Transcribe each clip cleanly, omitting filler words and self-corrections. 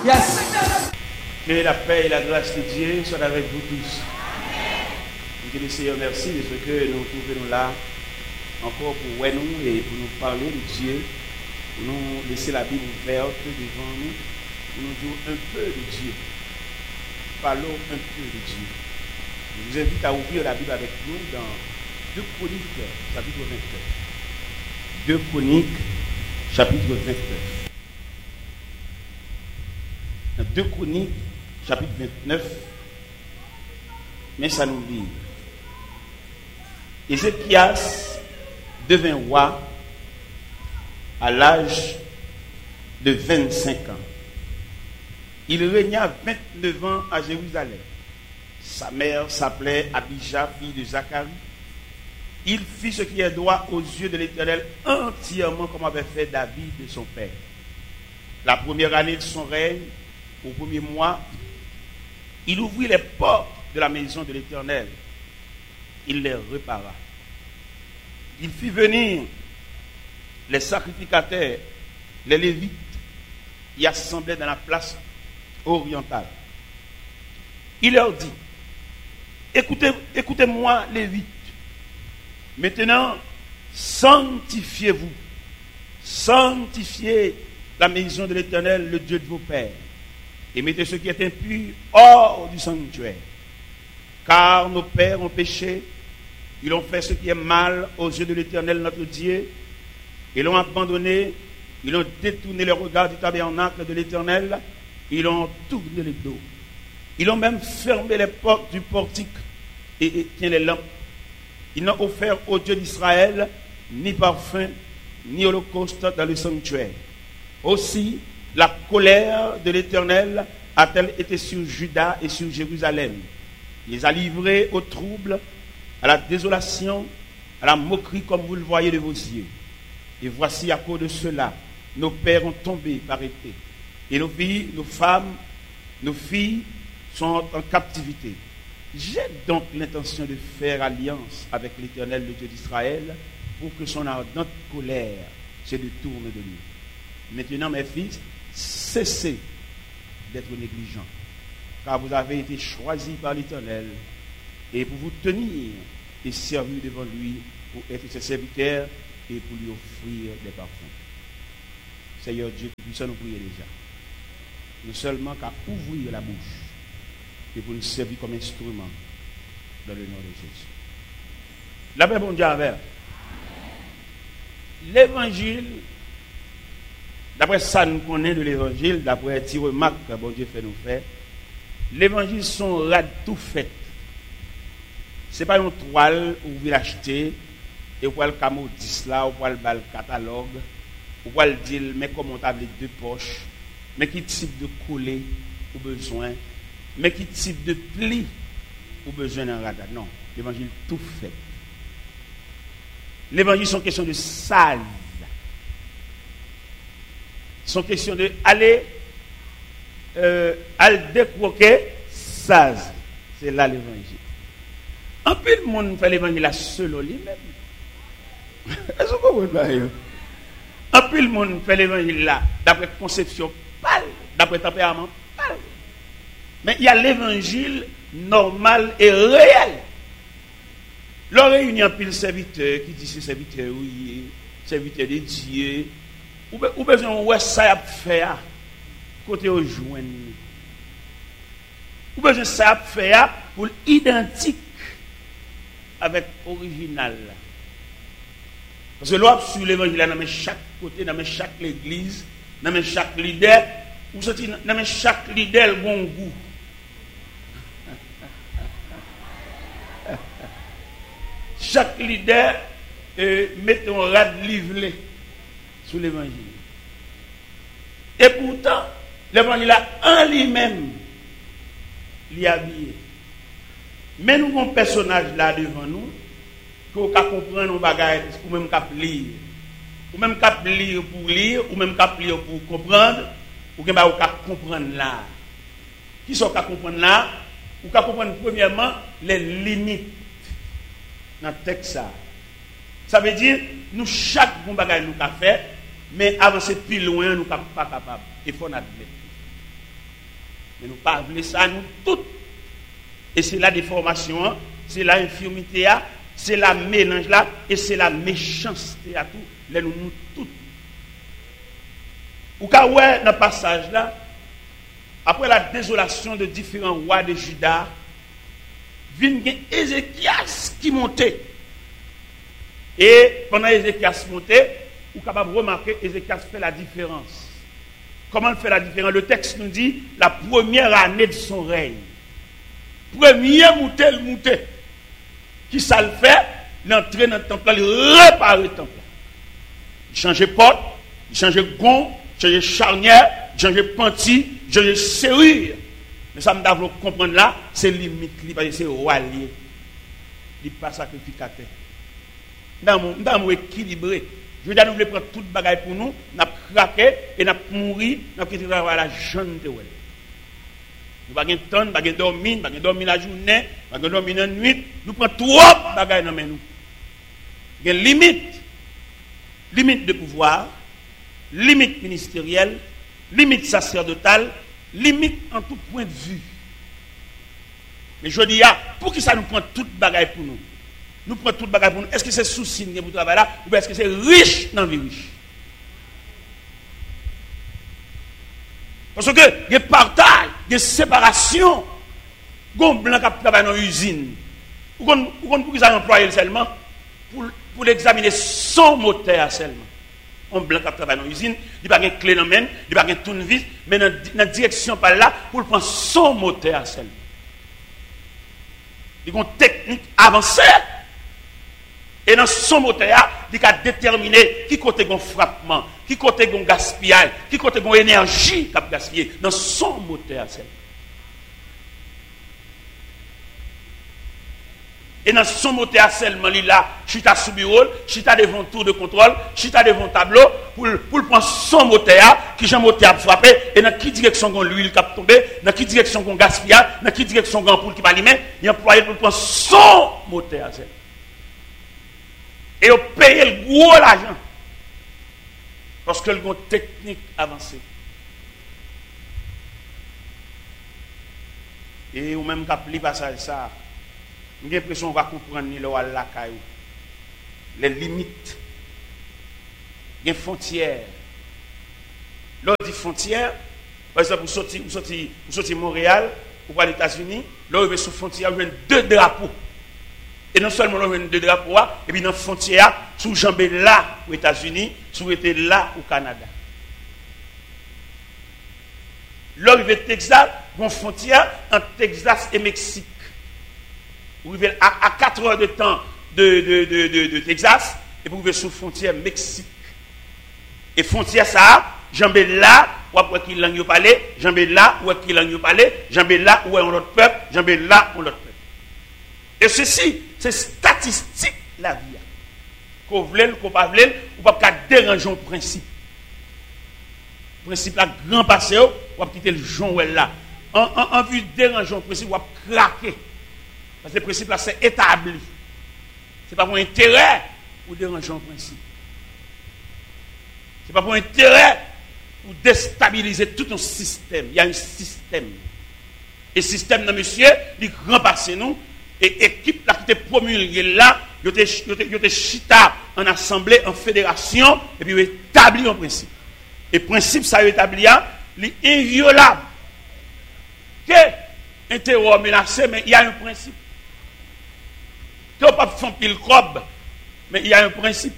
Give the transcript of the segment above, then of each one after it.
Yes. Que la paix et la grâce de Dieu soient avec vous tous. Que le Seigneur merci de ce que nous trouvons là encore pour nous et pour nous parler de Dieu, pour nous laisser la Bible ouverte devant nous, pour nous dire un peu de Dieu. Parlons un peu de Dieu. Je vous invite à ouvrir la Bible avec nous dans 2 Chroniques, chapitre 29. 2 Chroniques, chapitre 29. Dans 2 Chroniques, chapitre 29, mais ça nous dit. Ézéchias devint roi à l'âge de 25 ans. Il régna 29 ans à Jérusalem. Sa mère s'appelait Abijah, fille de Zacharie. Il fit ce qui est droit aux yeux de l'Éternel entièrement comme avait fait David de son père. La première année de son règne, au premier mois, il ouvrit les portes de la maison de l'Éternel. Il les répara. Il fit venir les sacrificateurs, les Lévites, y assemblaient dans la place orientale. Il leur dit, écoutez-moi, Lévites. Maintenant, sanctifiez-vous. Sanctifiez la maison de l'Éternel, le Dieu de vos pères. Et mettez ce qui est impur hors du sanctuaire. Car nos pères ont péché, ils ont fait ce qui est mal aux yeux de l'Éternel notre Dieu, ils l'ont abandonné, ils ont détourné le regard du tabernacle de l'Éternel, ils ont tourné le dos. Ils ont même fermé les portes du portique et éteint les lampes. Ils n'ont offert au Dieu d'Israël ni parfum, ni holocauste dans le sanctuaire. Aussi, la colère de l'Éternel a-t-elle été sur Juda et sur Jérusalem. Il les a livrés au trouble, à la désolation, à la moquerie comme vous le voyez de vos yeux. Et voici à cause de cela, nos pères ont tombé par épée. Et nos filles, nos femmes, nos filles sont en captivité. J'ai donc l'intention de faire alliance avec l'Éternel, le Dieu d'Israël, pour que son ardente colère se détourne de nous. Maintenant, mes fils, cessez d'être négligents, car vous avez été choisis par l'Éternel, et pour vous tenir et servir devant lui, pour être ses serviteurs et pour lui offrir des parfums. Seigneur Dieu, puissons nous prier déjà. Nous seulement qu'à ouvrir la bouche et pour nous servir comme instrument dans le nom de Jésus. La paix, bon Dieu, avec. L'évangile, d'après ça nous connaissons de l'évangile, d'après les remarques que bon Dieu fait nous faire, l'évangile sont rad tout fait. Ce n'est pas une toile où vous l'achetez et vous pouvez le camodis là, vous pouvez le catalogue, vous pouvez le dire, mais comment on a les 2 poches, mais quel type de collet ou besoin, mais quel type de pli ou besoin d'un radar. Non, l'évangile tout fait. L'évangile sont question de sage. Sont question de aller décroquer sage. C'est là l'évangile. Un peu de monde fait l'évangile là seul lui-même. Est-ce que vous comprenez? Un peu de monde fait l'évangile là d'après conception pâle, d'après tempérament pâle. Mais il y a l'évangile normal et réel. L'on réunit un pile serviteur qui dit c'est serviteur, oui, serviteur de Dieu. Ou besoin de ça à faire côté au joindre. Ou besoin de ça à faire pour identique avec original. Parce que l'on sur l'évangile dans chaque côté, dans chaque église, dans chaque leader, ou dans chaque leader le bon goût. Chaque leader met un rad livré sur l'évangile. Et pourtant, l'évangile en lui-même, l'y habillé. Mais nous avons un personnage là devant nous, qu'on peut comprendre nos bagages, ou même qu'à lire. Ou même qu'à lire pour lire, ou même qu'à lire pour comprendre, ou qu'à comprendre là. Qui sont qu'à comprendre là? Ou qu'à comprendre premièrement les limites dans le texte. Ça veut dire, nous, chaque bon bagage nous avons fait, mais avancer plus loin, nous ne sommes pas capables. Il faut admettre. Mais nous pas voulons ça, nous toutes. Et c'est la déformation, c'est la infirmité, c'est la mélange là, et c'est la méchanceté à tout. Là, nous toutes. Ou quand ouais, dans le passage là, après la désolation de différents rois de Juda, vient Ézéchias qui montait. Et pendant Ézéchias montait, vous êtes capable de remarquer Ézéchias fait la différence. Comment il fait la différence? Le texte nous dit la première année de son règne. Premier monté. Qui ça le fait? L'entrée dans le temple, il répare le temple. Il change porte, il change gond, il change charnière, il change panty, il change serrure. Mais ça me doit comprendre là, c'est limite, parce que c'est roi lié. Il n'est pas sacrificateur. Nous sommes équilibrés. Je veux dire, nous voulons prendre toute bagaille pour nous, nous avons craqué et nous avons mouru, nous avons quitté la jeune de Nous n'avons pas de temps, nous n'avons pas dormir, nous n'avons pas dormir la journée, nous n'avons pas dormir la nuit. Nous prenons trop de bagaille dans nous. Il y a une limite de pouvoir, limite ministérielle, limite sacerdotale, limite en tout point de vue. Mais je dis, pour qui ça nous prend toute bagaille pour nous? Nous prenons toute bagaille pour nous. Est-ce que c'est sous-signe que vous travaillez là? Ou est-ce que c'est riche dans la vie riche? Parce que il y a partage, il y a séparation. Il y a un blanc qui travaille dans l'usine. Ou pour qu'ils aient employé seulement pour l'examiner son moteur seulement. Un blanc qui travaille dans l'usine, il n'y a pas de clé dans la main, il n'y a pas de tournevis, mais dans la direction par là, pour prendre son moteur seulement. Il y a une technique avancée. Et dans son moteur, il a déterminé qui côté gon frappement, qui côté gon gaspillage, qui côté gon énergie qu'a gaspillé dans son moteur. Et dans son moteur seulement, il a chita sous bureau, chita devant tour de contrôle, chita devant tableau pour prendre son moteur, qui j'ai moteur à frapper, et dans quelle direction gon l'huile qui a tombé, dans quelle direction gon gaspillage, dans quelle direction gon ampoule qui va allumer, il a employé pour prendre son moteur. Et on paye le gros l'argent. Parce que le gros technique avancée. Et ou même quand le passage ça, j'ai l'impression qu'on va comprendre les limites, les frontières. L'autre dit frontières, par exemple, vous sortez Montréal, ou aux États-Unis, là vous avez sur frontière, vous avez 2 drapeaux. Et non seulement nous avons 2 drapeaux, et puis dans la frontière, sous jambes là aux États-Unis, sous était là au Canada. Là, vous avez Texas, une frontière entre Texas et Mexique. Vous avez à 4 heures de temps de Texas, et vous avez sous frontière Mexique. Et frontière ça, jambes là, ou après qui langue parler, jambes là, ou qui langue parler, jambes là, où est un autre peuple, jambes là, ou l'autre peuple. Et ceci, c'est statistique la vie. Qu'on veut, qu'on pas veut, ou pas déranger le principe. Le principe là, grand passé, ou pas quitter le Joël là. En vue de déranger le principe, ou pas craquer. Parce que le principe là, c'est établi. Ce n'est pas pour intérêt pour déranger le principe. Ce n'est pas pour intérêt pour déstabiliser tout un système. Il y a un système. Et le système, monsieur, il grand passé nous. Et équipe là qui était promulguée là, il était chita en assemblée, en fédération, et puis il établit un principe. Et le principe, ça établit, il est inviolable. Que un terror menacé, mais il y a un principe. Que on ne peut pas faire pile cob, mais il y a un principe.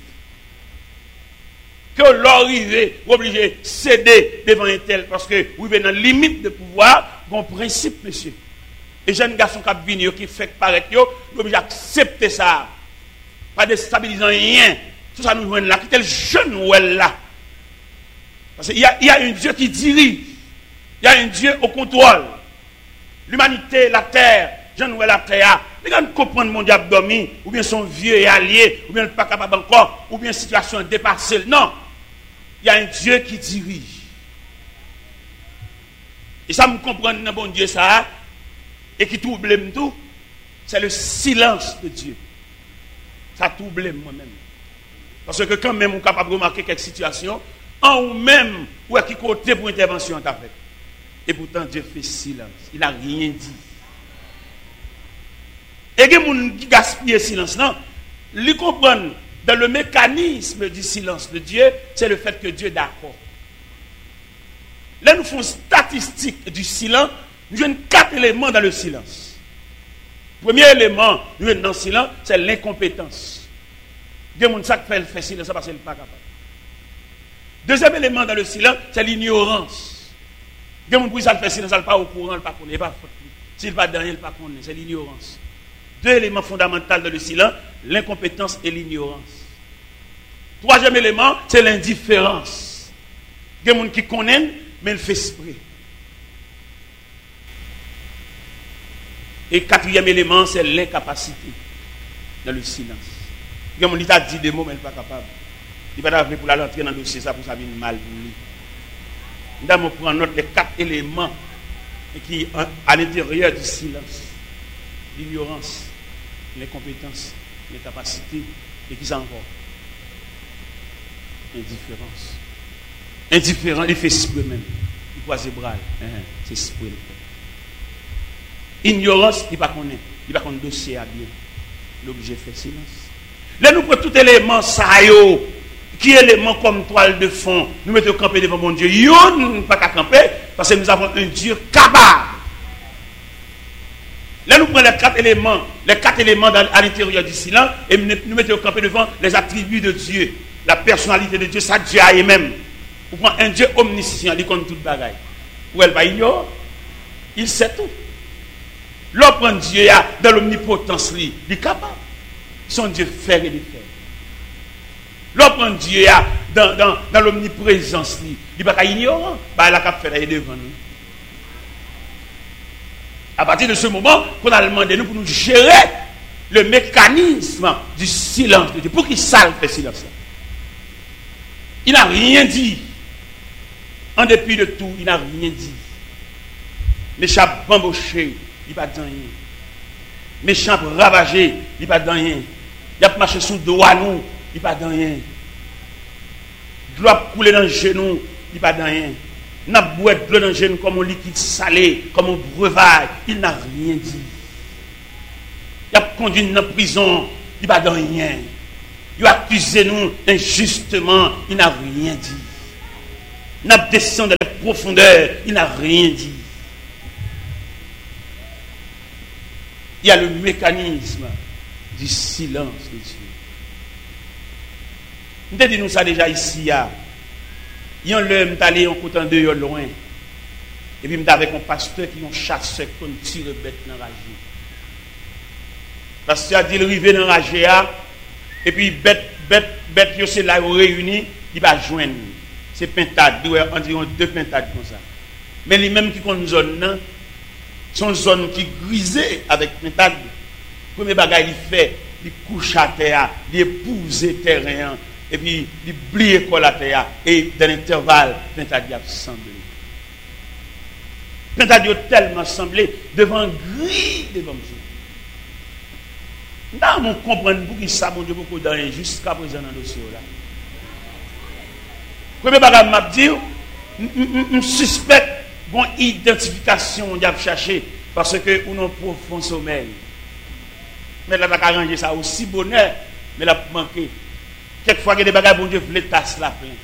Que l'arrivée, obligé de céder devant un tel, parce que vous êtes dans la limite de pouvoir, il y a un principe, monsieur. Les jeunes garçons qui viennent, qui font paraître, ils sont obligés d'accepter ça. Pas déstabilisant rien. Tout ça nous joue là. Qui est le jeune là? Parce qu'il y a un Dieu qui dirige. Il y a un Dieu au contrôle. L'humanité, la terre, jeune la terre. Les gens comprennent mon diable dormi, ou bien son vieux et allié, ou bien pas capable encore, ou bien situation dépassée. Non. Il y a un Dieu qui dirige. Et ça me comprend, bon Dieu, ça. Et qui trouble tout, c'est le silence de Dieu. Ça trouble moi-même. Parce que quand même on est capable de remarquer quelques situations, en ou même, ou à qui côté pour intervention t'as fait. Et pourtant, Dieu fait silence. Il n'a rien dit. Et il y a des gens qui gaspillent le silence. Non, ils comprennent dans le mécanisme du silence de Dieu, c'est le fait que Dieu est d'accord. Là, nous faisons statistique du silence. Nous avons 4 éléments dans le silence. Premier élément, nous avons dans le silence, c'est l'incompétence. Il y a des gens qui fait silence parce qu'ils ne sont pas capables. Deuxième élément dans le silence, c'est l'ignorance. Il y a des gens qui fait silence, ils ne sont pas au courant, ils ne sont pas connus. S'ils ne sont pas dans rien, ils ne sont pas connus. C'est l'ignorance. 2 éléments fondamentaux dans le silence, l'incompétence et l'ignorance. Troisième élément, c'est l'indifférence. Il y a des gens qui connaissent, mais ils font esprit. Et 4e élément, c'est l'incapacité dans le silence. Il y a des gens qui ont dit des mots, mais ils ne sont pas capables. Il ne va pas pour la rentrer dans le dossier, ça pour ça venir mal pour lui. Nous allons prendre note des 4 éléments qui à l'intérieur du silence. L'ignorance, l'incompétence, l'incapacité, et qui ça encore? Indifférence. Indifférent, il fait esprit même. Il croise les bras. C'est esprit. Ignorance, il ne va pas connaître. Il va connaître le dossier à bien. L'objet fait silence. Là, nous prenons tout élément, ça qui est élément comme toile de fond. Nous mettons camper devant mon Dieu. Nous ne pas qu'à camper parce que nous avons un Dieu capable. Là, nous prenons les 4 éléments à l'intérieur du silence et nous mettons camper devant les attributs de Dieu, la personnalité de Dieu, ça Dieu a même. Vous prenez un Dieu omniscient, il connaît toute bagaille. Ou elle va ignorer, il sait tout. L'autre prend Dieu dans l'omnipotence, il est capable. Son Dieu fait et défait. L'autre prend Dieu dans l'omniprésence, il n'est pas ignorant, il a qu'à faire devant nous. À partir de ce moment, qu'on a demandé nous pour nous gérer le mécanisme du silence de Dieu. Pour qu'il salve le silence. Il n'a rien dit. En dépit de tout, il n'a rien dit. Méchant bamboché, il n'a pas dit rien. Méchant ravagé, il n'a pas dit rien. Il a marché sous le doigt nous, il n'a pas dit rien. Gloire couler dans le genou, il n'a pas dit rien. N'a boire de l'eau dans le genou comme un liquide salé, comme un breuvage, il n'a rien dit. Il a conduit nous dans la prison, il n'a pas dit rien. Il a accusé nous injustement, il n'a rien dit. Il a descendu dans la profondeur, il n'a rien dit. Il y a le mécanisme du silence de Dieu. Nous avons dit nous ça déjà ici. Il y a un homme qui est allé en côté de loin. Et puis il avec un pasteur qui est un chasseur qui tire bête dans la rage. Le pasteur a dit il arrive dans la rage. Et puis bête, c'est là où réuni, il va joindre. C'est pintade, environ 2 pintades comme ça. Mais les mêmes qui ont une zone, sont zone qui grisée avec pintade. Le premier bagage il fait, il couche à terre, il épouse le terrain, et puis il blie l'école à terre, et dans l'intervalle, pintade a semblé. Pintade a tellement semblé devant gris devant Dieu. Nous comprenons pour qui ça, mon Dieu, beaucoup dans jusqu'à présent dans le dossier là. Premier bagage m'a dit, je suspecte une identification qu'on a cherché parce que nous avons un profond sommeil. Mais là, on a arrangé ça aussi bonheur, mais là, manqué. Quelquefois, il y a des bagages, bon Dieu, les tasses là plein.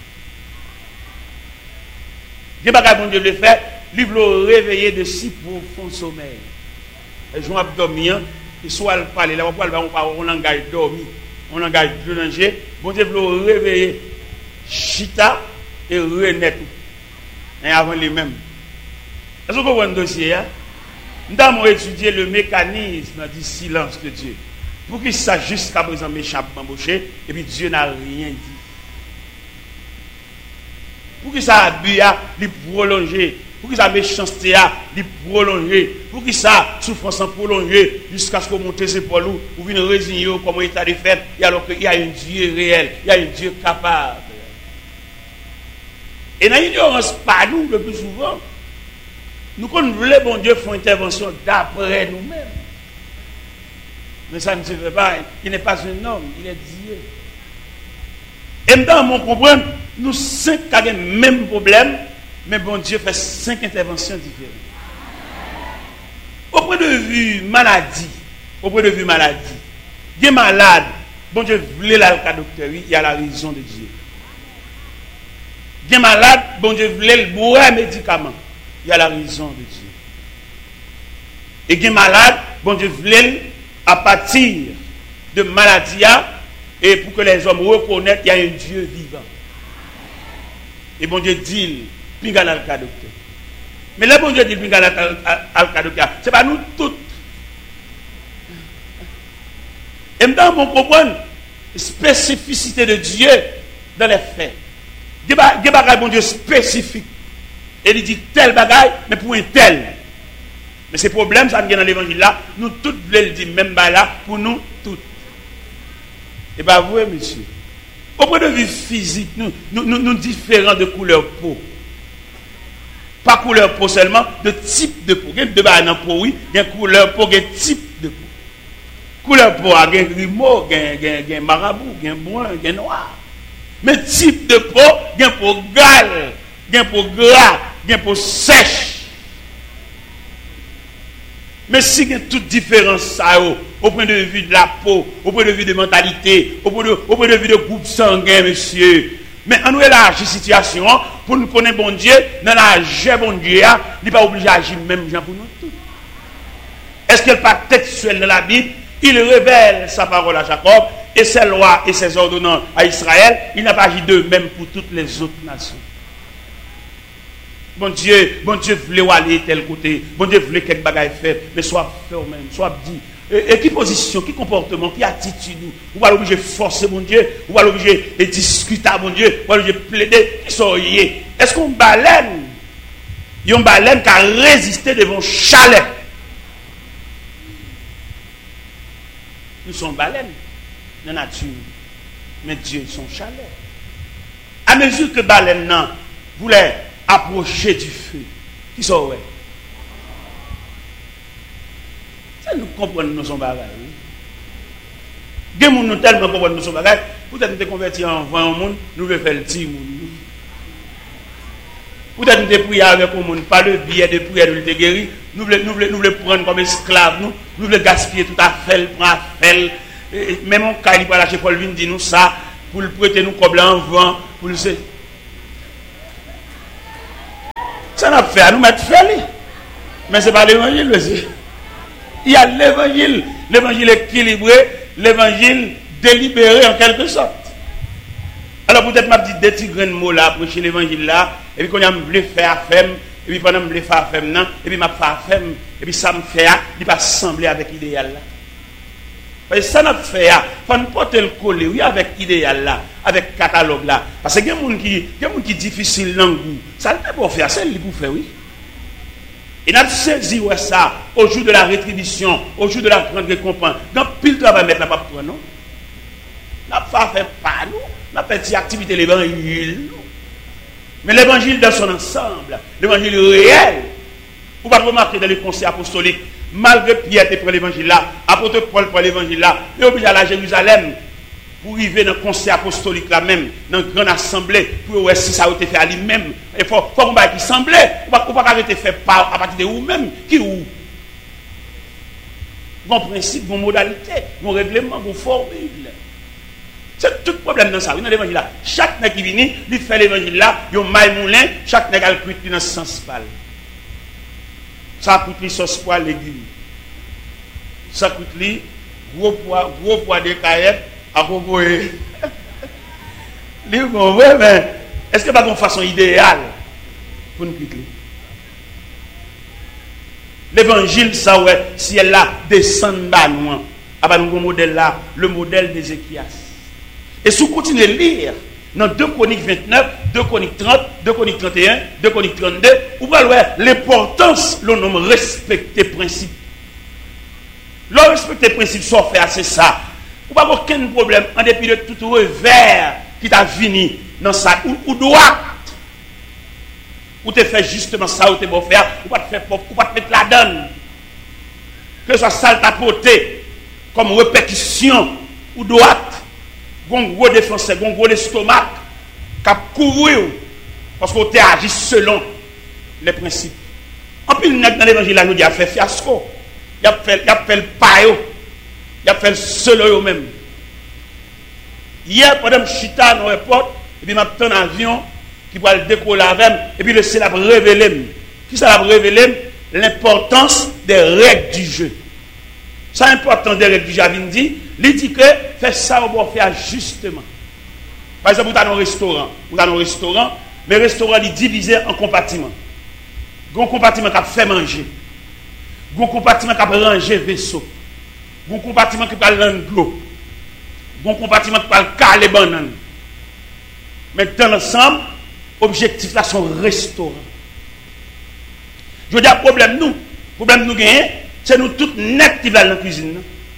Des bagages, bon Dieu, le fait, il veut réveiller de si profond sommeil. Et je vais dormir, et soit le parler, là, on engage dormir, on engage de danger, bon Dieu, veut réveiller. Chita et René et avant les mêmes. Est-ce que vous voyez un dossier? Nous avons étudié le mécanisme du silence de Dieu. Pour qu'il sache jusqu'à présent méchant embauché, et puis Dieu n'a rien dit. Pour qu'il ça abus, il prolongé. Pour qu'il ça méchanceté, il prolongé. Pour qu'il ça souffrance prolongée jusqu'à ce qu'on monte ses épaules ou vienne résigner comme état de fait, et alors qu'il y a un Dieu réel, il y a un Dieu capable. Et dans l'ignorance, pas nous, le plus souvent, nous connaissons le bon Dieu font intervention d'après nous-mêmes. Mais ça ne se fait pas. Il n'est pas un homme, il est Dieu. Et maintenant, on comprend, nous cinq avons le même problème, Mais bon Dieu fait 5 interventions différentes. Au point de vue maladie, il est malade, bon Dieu voulait la docteur, il y a la raison de Dieu. Il est malade, bon Dieu voulait le boire médicament, il y a la raison de Dieu. Et il est malade, bon Dieu voulait à partir de maladie, et pour que les hommes reconnaissent qu'il y a un Dieu vivant. Et bon Dieu dit, pinga la docteur. Mais là, bon Dieu dit, pinga la docteur, c'est pas nous tous. Et maintenant, on comprend la spécificité de Dieu dans les faits. Il y a des bagages, bon Dieu, spécifiques. Et il dit tel bagaille, mais pour un tel. Mais ces problèmes, ça vient dans l'évangile là, nous tous voulons le dire, même là, pour nous tous. Et bien, vous, monsieur, au point de vue physique, nous différents de couleur peau. Pas couleur peau seulement, de type de peau. Il y a deux bagages dans peau, oui, il y a couleur peau, il y a type de peau. Couleur peau, il y a grimaud, il y a marabout, il y a brun, il y a noir. Mais type de peau, il y a peau gale, il y a peau gras, il y a peau sèche. Mais si il y a toute différence au point de vue de la peau, au point de vue de mentalité, au point de vue de groupe sanguin, monsieur. Mais on nous élargit la situation pour nous connaître bon Dieu, dans la vie bon Dieu, il n'est pas obligé d'agir même gens pour nous tous. Est-ce qu'il n'y a pas textuel dans la Bible? Il révèle sa parole à Jacob et ses lois et ses ordonnances à Israël. Il n'a pas agi de même pour toutes les autres nations. Bon Dieu voulait aller tel côté. Bon Dieu voulait quelque bagaille faire. Mais soit fait au même, soit dit. Et qui position, qui comportement, qui attitude. Ou pas l'obliger de forcer mon Dieu. Ou pas l'obliger de discuter à mon Dieu. Ou pas l'obliger de plaider. Qui sont liés. Est-ce qu'on baleine? Il y a une baleine qui a résisté devant chalet. Nous sommes baleines dans la nature. Mais Dieu, son chalet. À mesure que baleine voulait approcher du feu, qui sont ouais. Ça nous comprenons nous sommes bagages. Des gens nous tellement comprennent nous sommes bagages. Peut-être nous sommes convertis en 20 monde, nous voulons faire le petit monde. Peut-être nous sommes priés avec le monde, pas le billet de prière de le guérir. Nous voulons prendre comme esclaves, nous voulons gaspiller tout à fait, prendre à fait. Même mon cas, il va lâcher Paul Vin, dit nous ça, pour le prêter nous comme en vent, pour le. Ça n'a fait à nous mettre fait. Mais ce n'est pas l'évangile aussi. Il y a l'évangile équilibré, l'évangile délibéré en quelque sorte. Alors peut-être m'a dit des petits grains de mots là, prêcher l'évangile là, et puis quand on a voulu faire affaire, et puis pendant que je voulais faire affaire, et puis m'a fait affaire, et puis ça me fait, il va sembler avec l'idéal là. Parce que ça n'a fait, il faut porter le coller, oui, avec l'idéal là, avec le catalogue là. Parce qu'il y a des gens qui difficile dans le goût. Ça ne peut pas faire, c'est lui pour faire, oui. Et nous avons saisi ça au jour de la rétribution, au jour de la grande récompense. Dans pile travail, mettre la pape, non? Nous n'avons pas fait pas, nous. Nous avons fait une activité de l'évangile. Mais l'évangile dans son ensemble, l'évangile réel. Vous pouvez remarquer dans les conseils apostoliques, malgré Pierre qui prend l'évangile là, apôtre Paul prend l'évangile là, il est obligé d'aller à Jérusalem pour arriver dans le conseil apostolique là même, dans une grande assemblée, pour voir si ça a été fait à lui-même. Il faut qu'on va qui semblait, ou pas arrêter fait par à partir de vous-même, qui ou. Bon principe, bon modalité, bon règlement, bon formule. C'est tout le problème dans ça. Dans l'évangile là, chaque nègre qui vient, il fait l'évangile là, il y a un maille moulin, chaque nègre a le cuit dans ce sens pâle. Ça coûte les sauce poil légumes. Ça coûte les gros poids de caillettes à proposer. Mais est-ce que pas une façon idéale pour nous quitter? L'évangile, ça ouais, si elle là descend bas loin, à nous modèle là, le modèle d'Ézéchias. Et si vous continuez à lire dans 2 Chroniques 29, 2 Chroniques 30, 2 Chroniques 31, 2 Chroniques 32, vous allez voir l'importance, le nom respecter principe. Le respecter principe, soit fait, c'est ça. Vous n'avez aucun problème en dépit de tout revers qui t'a fini dans ça, ou droit. Ou tu fais justement ça, ou tu vas faire, ou pas te faire pauvre, ou pas te mettre la donne. Que ce soit sale tapoté, comme répétition, ou droite. Gon gros défenseur, gon gros l'estomac, qui a couru parce qu'on t'a agi selon les principes. En plus, dans l'évangile, là, nous dit, il a fait fiasco. Il a fait le payo. Il a fait le seul même. Hier, pendant que je suis dans l'aéroport, et puis je suis en avion qui va le décoller avec, et puis le ciel a révélé. Qui ça a révélé? L'importance des règles du jeu. Ça, l'importance des règles du jeu, il dit que fait ça, on doit faire justement. Par exemple, vous avez un restaurant. Mais le restaurant est divisé en compartiments. Il y a un compartiment qui a fait manger. Il y a un compartiment qui a rangé vaisseau. Il y a un compartiment qui a l'eau. Il y a un compartiment qui a caler banane. Mais dans l'ensemble, l'objectif là, sont restaurants. Je veux dire, problème nous gagnons, c'est nous tous net qui va dans la cuisine.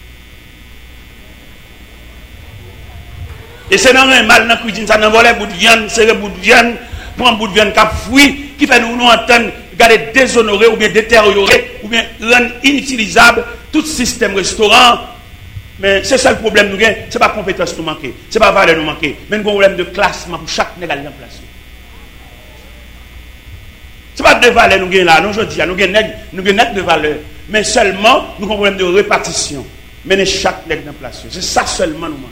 Et c'est dans un mal dans la cuisine, ça nous vole un bout de viande, c'est un bout de viande, prend un bout de viande qui a fouillé, qui fait nous entendre, garder déshonoré ou bien détérioré, ou bien rendre inutilisable tout système restaurant. Mais c'est ça le problème nous gagnons, ce n'est pas compétence nous manquer, ce n'est pas valeur nous manquer, mais nous avons un problème de classement pour chaque négal en place. Ce n'est pas de valeur nous gagnons là, nous aujourd'hui, nous gagnons de valeur, mais seulement nous avons un problème de répartition. Mais chaque nègre en place. C'est ça seulement nous manquons.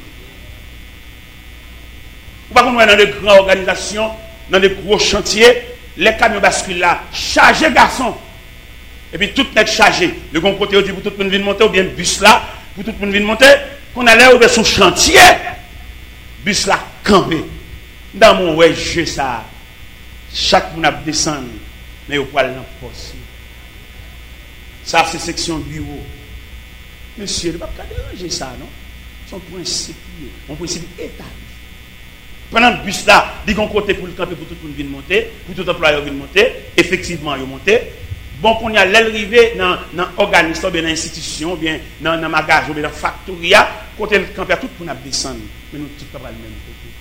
Ou pas qu'on est dans de grandes organisations, dans de gros chantiers, les camions basculent là, chargés garçons. Et puis tout est chargé. Le bon côté, dit pour tout le monde venir monter, ou bien le bus là, pour tout le monde venir monter, qu'on allait ouvrir son chantier, bus là, campé. Dans mon ouais, jeu ça, chaque monde a descendu, mais au poil l'emposse. Ça, c'est section bureau. Monsieur, il ne va pas déranger ça, non? C'est un principe, un principe établi. Pendant le bus là, il y a un côté pour le camper, pour tout le monde venir monter, pour tout employeur venir monter, effectivement, il monter. Bon, qu'on y a l'arrivée dans l'organisme, bien dans l'institution, bien dans le magasin, bien dans la factoria, côté le camper, tout le monde descendre. Mais nous, tout le monde le même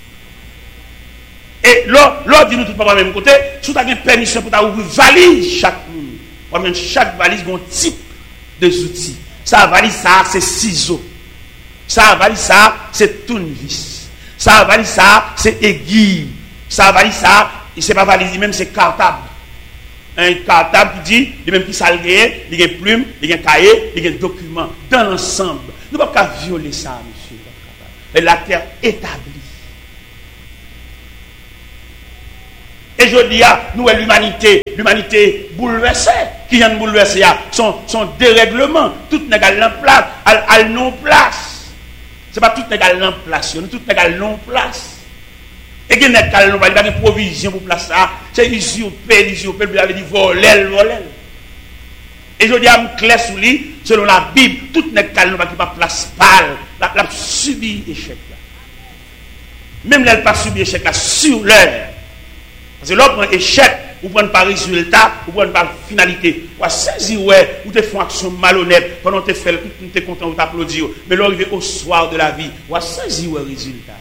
côté. Et l'autre dit nous tout le monde le même côté, si tu as une permission pour ouvrir valise chaque monde, chaque valise a un type de outils. Ça valise ça, c'est ciseaux. Ça valise ça, c'est tournevis. Ça valise ça, c'est aiguille. Ça valise ça, c'est pas valise même, c'est cartable. Un cartable qui dit, il même qui salgué, il y a une plume, il y a un cahier, il y a un document. Dans l'ensemble, nous ne pouvons pas violer ça, monsieur. Et la terre établie. Et je dis à nous, l'humanité bouleversée, qui vient de bouleverser, son dérèglement, tout n'est pas en place, à non place. Ce n'est pas tout n'est pas en place, tout n'est pas en place. Et qui n'est pas en place, il y a des provisions pour place ça, c'est usurpé, il avait dit voler. Et je dis à mon clair sous lui, selon la Bible, tout n'est pas en place, qui pas place pâle, la subi échec là. Même là, elle pas subi échec là, sur l'heure. Parce que l'autre prend échec, ou prend pas résultat, ou prend pas finalité. Ou saisir, ou te font action malhonnête, pendant que tu fais, tu es content, ou t'applaudis. Mais l'arrivée au soir de la vie, ou saisir le résultat.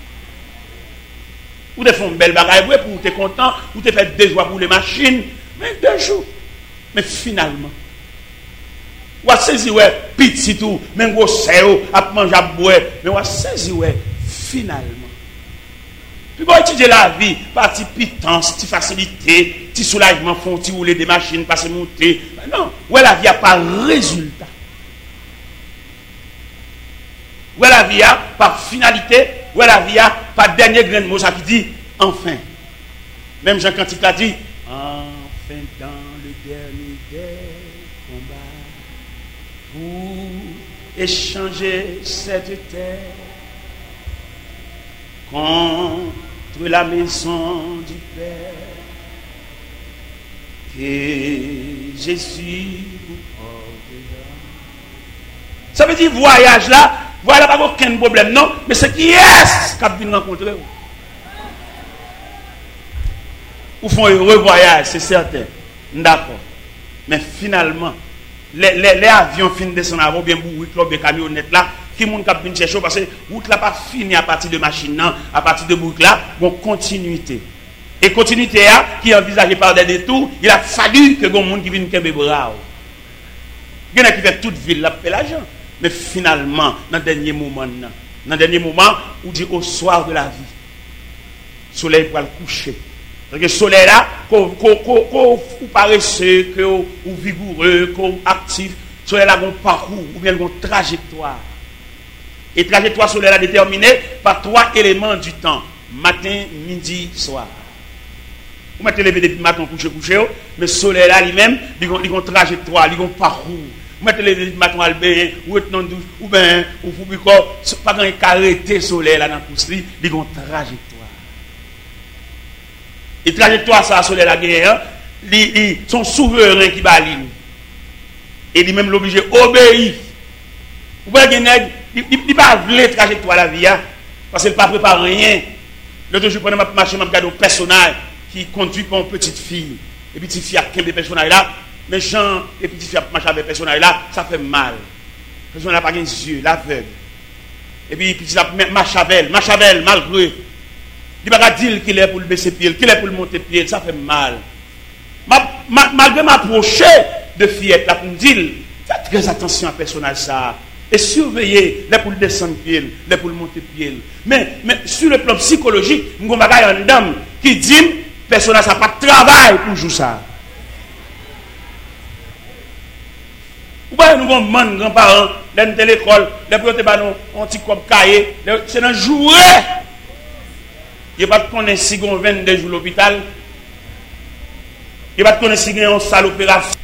Ou te font une belle bagaille, pour tu es content, ou te fait 2 jours pour les machines, mais 2 jours. Mais finalement, ou saisir, petit tout, même gros séo, à manger, à boire, mais ou saisir, finalement. Puis bon, étudier la vie, partie pitance, petite facilité, petit soulagement, font petit rouler des machines, passer monter. Non, ouais, la vie a pas résultat. Ouais, la vie a pas finalité, ouais, la vie a pas dernier grain de mot, ça qui dit enfin. Même Jean Cantique a dit enfin dans le dernier des combats pour échanger cette terre contre la maison du Père, que Jésus vous portera. Ça veut dire voyage là, voilà pas aucun problème, non, mais c'est qui est-ce qu'a venu rencontrer ou font un heureux voyage, c'est certain, d'accord, mais finalement, les avions finissent de descendre avant, bien bourrés, club de camionnettes là, qui monde qui vient chercher parce que route là pas fini à partir de machine non, à partir de boucle là, bon continuité. Et continuité qui est envisagée par des détours, il a fallu que gon monde qui vienne kembe bras. Il y en a qui fait toute ville là fait l'argent, mais finalement dans dernier moment où dit au soir de la vie, soleil pour le coucher, Parce que le soleil là, qu'on paresseux, qu'on vigoureux, qu'on actif, le soleil là, qu'on parcours, ou bien qu'on trajectoire. Et trajectoire solaire là déterminée par 3 éléments du temps. Matin, midi, soir. Vous mettez lever depuis matin, coucher, mais le soleil là lui-même, il a une trajectoire, il a un parcours. Vous mettez lever depuis matin, ou retenant douche, ou bien, ou vous pas quand il arrêté le soleil là dans le pouce, il a une trajectoire. Et trajectoire, ça, soleil là, ils sont souverains qui balient. Et lui-même l'obligé obéir. Vous voyez, il ne pas voulu trajectoire la vie, parce qu'il ne prépare pas rien. L'autre jour, je prends marché, je regarde un personnage qui conduit pour une petite fille. Et puis, petite fille a 15 personnages là. Mais Jean et petite fille a marché avec personnage là, ça fait mal. Le personnage n'a pas les yeux, l'aveugle. Et puis, petite fille marche avec elle, malgré. Il ne va pas dire qu'il est pour le baisser pied, qu'il est pour le monter pied, ça fait mal. Malgré m'approcher de fillette là pour me dire, faites très attention à personnage ça. Et surveiller les pour le descendre pied, les pour le monter pied. Mais sur le plan psychologique, nous avons une dame qui dit, personnage ça pas de travail pour jouer ça. Ou bien nous avons des grands-parents, les de l'école, les protés ont un petit comme cahier, c'est un jouet. Il n'y a pas de connaître si on 22 jours à l'hôpital. Il n'y a pas de connaître si on a une salle opération.